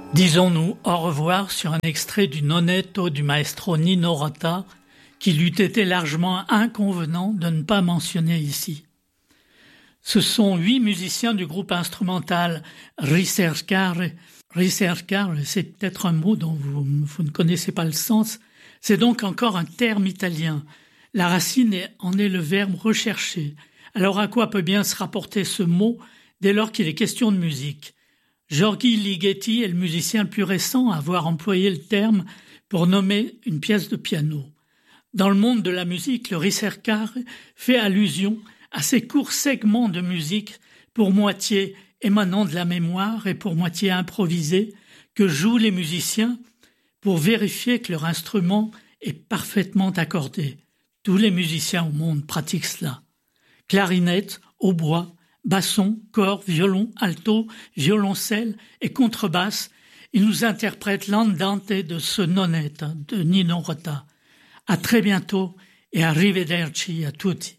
Disons-nous au revoir sur un extrait du Nonetto du maestro Nino Rota qu'il eût été largement inconvenant de ne pas mentionner ici. Ce sont 8 musiciens du groupe instrumental Ricercare. Ricercare, c'est peut-être un mot dont vous ne connaissez pas le sens. C'est donc encore un terme italien. La racine en est le verbe rechercher. Alors à quoi peut bien se rapporter ce mot dès lors qu'il est question de musique? Giorgi Ligeti est le musicien le plus récent à avoir employé le terme pour nommer une pièce de piano. Dans le monde de la musique, le ricercare fait allusion à ces courts segments de musique pour moitié émanant de la mémoire et pour moitié improvisés que jouent les musiciens pour vérifier que leur instrument est parfaitement accordé. Tous les musiciens au monde pratiquent cela. Clarinette, hautbois, basson, cor, violon, alto, violoncelle et contrebasse, ils nous interprètent l'andante de ce Nonetto de Nino Rota. À très bientôt et arrivederci à tutti.